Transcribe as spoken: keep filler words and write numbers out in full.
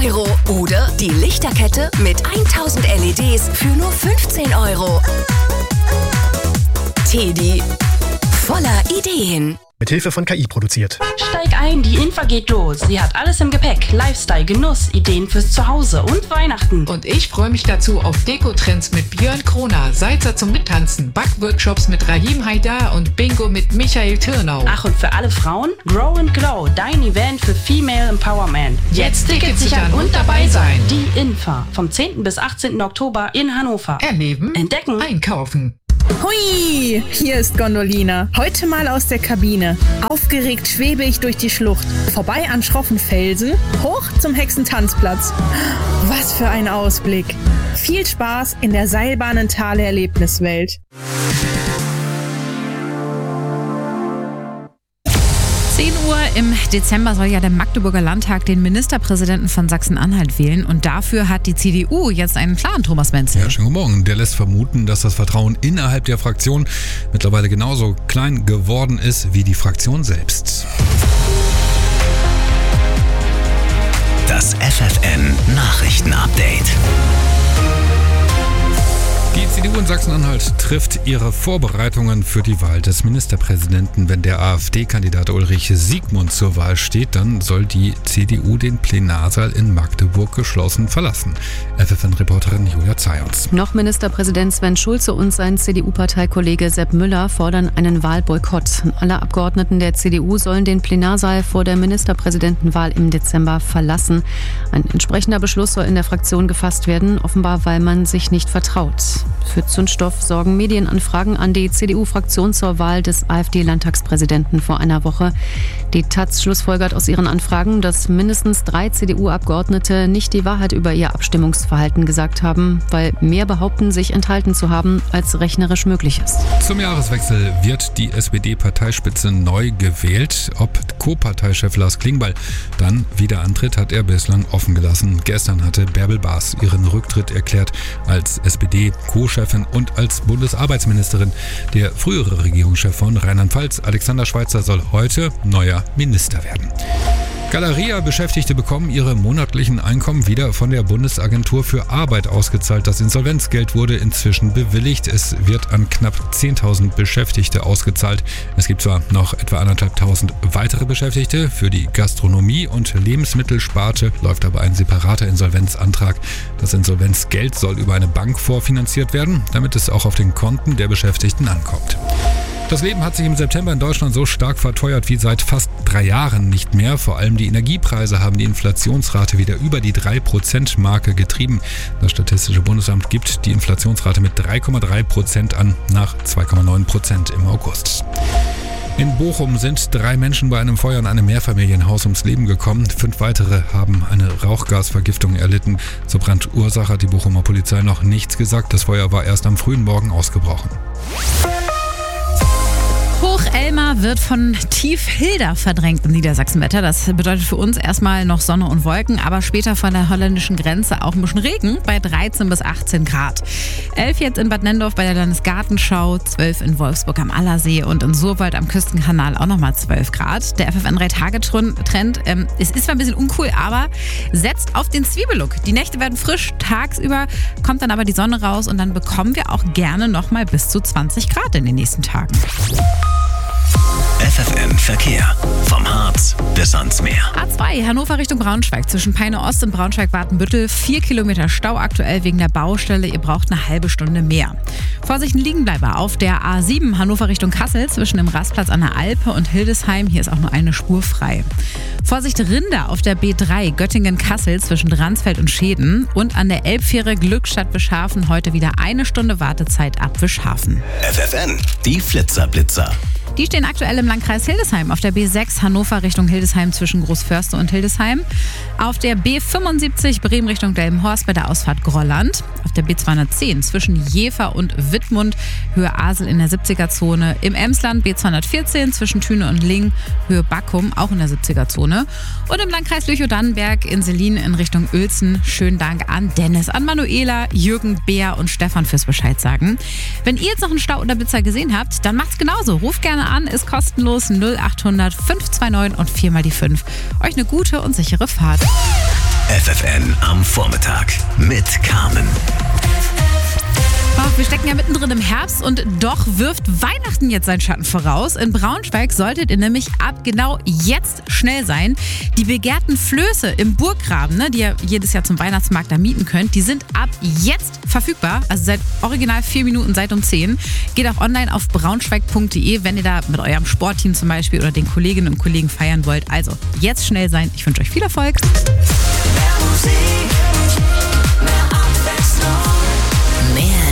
Euro. Oder die Lichterkette mit tausend L E Ds für nur fünfzehn Euro. Teddy. Voller Ideen. Mit Hilfe von K I produziert. Steig ein, die Infa geht los. Sie hat alles im Gepäck. Lifestyle, Genuss, Ideen fürs Zuhause und Weihnachten. Und ich freue mich dazu auf Deko-Trends mit Björn Kroner, Salzer zum Mittanzen, Backworkshops mit Rahim Haidar und Bingo mit Michael Türnau. Ach, und für alle Frauen? Grow and Glow, dein Event für Female Empowerment. Jetzt Tickets sichern und dabei sein. Die Infa. Vom zehnten bis achtzehnten Oktober in Hannover. Erleben, entdecken, einkaufen. Hui, hier ist Gondolina. Heute mal aus der Kabine. Aufgeregt schwebe ich durch die Schlucht. Vorbei an schroffen Felsen, hoch zum Hexentanzplatz. Was für ein Ausblick. Viel Spaß in der Seilbahnentale-Erlebniswelt. zehn Uhr im Dezember soll ja der Magdeburger Landtag den Ministerpräsidenten von Sachsen-Anhalt wählen. Und dafür hat die C D U jetzt einen Plan, Thomas Menzel. Ja, schönen guten Morgen. Der lässt vermuten, dass das Vertrauen innerhalb der Fraktion mittlerweile genauso klein geworden ist wie die Fraktion selbst. Das F F N-Nachrichten-Update. Die C D U in Sachsen-Anhalt trifft ihre Vorbereitungen für die Wahl des Ministerpräsidenten. Wenn der AfD-Kandidat Ulrich Siegmund zur Wahl steht, dann soll die C D U den Plenarsaal in Magdeburg geschlossen verlassen. F F N-Reporterin Julia Zayons. Noch Ministerpräsident Sven Schulze und sein C D U-Parteikollege Sepp Müller fordern einen Wahlboykott. Alle Abgeordneten der C D U sollen den Plenarsaal vor der Ministerpräsidentenwahl im Dezember verlassen. Ein entsprechender Beschluss soll in der Fraktion gefasst werden, offenbar weil man sich nicht vertraut. Für Zündstoff sorgen Medienanfragen an die C D U-Fraktion zur Wahl des AfD-Landtagspräsidenten vor einer Woche. Die Taz schlussfolgert aus ihren Anfragen, dass mindestens drei C D U-Abgeordnete nicht die Wahrheit über ihr Abstimmungsverhalten gesagt haben, weil mehr behaupten, sich enthalten zu haben, als rechnerisch möglich ist. Zum Jahreswechsel wird die S P D-Parteispitze neu gewählt. Ob Co-Parteichef Lars Klingbeil dann wieder antritt, hat er bislang offen gelassen. Gestern hatte Bärbel Baas ihren Rücktritt erklärt als S P D-Co-Chefin und als Bundesarbeitsministerin. Der frühere Regierungschef von Rheinland-Pfalz, Alexander Schweitzer, soll heute neuer Minister werden. Galeria-Beschäftigte bekommen ihre monatlichen Einkommen wieder von der Bundesagentur für Arbeit ausgezahlt. Das Insolvenzgeld wurde inzwischen bewilligt. Es wird an knapp zehntausend Beschäftigte ausgezahlt. Es gibt zwar noch etwa anderthalbtausend weitere Beschäftigte. Für die Gastronomie- und Lebensmittelsparte läuft aber ein separater Insolvenzantrag. Das Insolvenzgeld soll über eine Bank vorfinanziert werden, damit es auch auf den Konten der Beschäftigten ankommt. Das Leben hat sich im September in Deutschland so stark verteuert wie seit fast drei Jahren nicht mehr. Vor allem die Energiepreise haben die Inflationsrate wieder über die drei Prozent Marke getrieben. Das Statistische Bundesamt gibt die Inflationsrate mit drei Komma drei Prozent an, nach zwei Komma neun Prozent im August. In Bochum sind drei Menschen bei einem Feuer in einem Mehrfamilienhaus ums Leben gekommen. Fünf weitere haben eine Rauchgasvergiftung erlitten. Zur Brandursache hat die Bochumer Polizei noch nichts gesagt. Das Feuer war erst am frühen Morgen ausgebrochen. Hoch-Elmar wird von Tief-Hilda verdrängt im Niedersachsenwetter. Das bedeutet für uns erstmal noch Sonne und Wolken, aber später von der holländischen Grenze auch ein bisschen Regen bei dreizehn bis achtzehn Grad. elf jetzt in Bad Nennendorf bei der Landesgartenschau, zwölf in Wolfsburg am Allersee und in Surwald am Küstenkanal auch nochmal zwölf Grad. Der F F N drei Tage Trend, ähm, es ist zwar ein bisschen uncool, aber setzt auf den Zwiebellook. Die Nächte werden frisch, tagsüber kommt dann aber die Sonne raus und dann bekommen wir auch gerne nochmal bis zu zwanzig Grad in den nächsten Tagen. F F N Verkehr. Vom Harz bis ans Meer. A zwei, Hannover Richtung Braunschweig. Zwischen Peine Ost und Braunschweig-Watenbüttel. Vier Kilometer Stau aktuell wegen der Baustelle. Ihr braucht eine halbe Stunde mehr. Vorsicht, ein Liegenbleiber auf der A sieben, Hannover Richtung Kassel. Zwischen dem Rastplatz an der Alpe und Hildesheim. Hier ist auch nur eine Spur frei. Vorsicht, Rinder auf der B drei, Göttingen-Kassel. Zwischen Dransfeld und Scheden. Und an der Elbfähre Glückstadt-Wischhafen heute wieder eine Stunde Wartezeit ab Wischhafen. F F N, die Flitzer-Blitzer. Die stehen aktuell im Landkreis Hildesheim auf der B sechs Hannover Richtung Hildesheim zwischen Großförste und Hildesheim. Auf der B fünfundsiebzig Bremen Richtung Delmenhorst bei der Ausfahrt Grolland. Auf der B zweihundertzehn zwischen Jever und Wittmund Höhe Asel in der siebziger-Zone. Im Emsland B zweihundertvierzehn zwischen Thüne und Lingen Höhe Backum auch in der siebziger-Zone. Und im Landkreis Lüchow-Dannenberg in Selin in Richtung Uelzen. Schönen Dank an Dennis, an Manuela, Jürgen, Bea und Stefan fürs Bescheid sagen. Wenn ihr jetzt noch einen Stau oder Blitzer gesehen habt, dann macht's genauso. Ruft gerne an, ist kostenlos null achthundert fünf zwei neun und viermal die fünf. Euch eine gute und sichere Fahrt. F F F N am Vormittag mit Carmen. Oh, wir stecken ja mittendrin im Herbst und doch wirft Weihnachten jetzt seinen Schatten voraus. In Braunschweig solltet ihr nämlich ab genau jetzt schnell sein. Die begehrten Flöße im Burggraben, ne, die ihr jedes Jahr zum Weihnachtsmarkt da mieten könnt, die sind ab jetzt verfügbar. Also seit original vier Minuten, seit um zehn. Geht auch online auf braunschweig punkt de, wenn ihr da mit eurem Sportteam zum Beispiel oder den Kolleginnen und Kollegen feiern wollt. Also jetzt schnell sein. Ich wünsche euch viel Erfolg. Mehr Musik.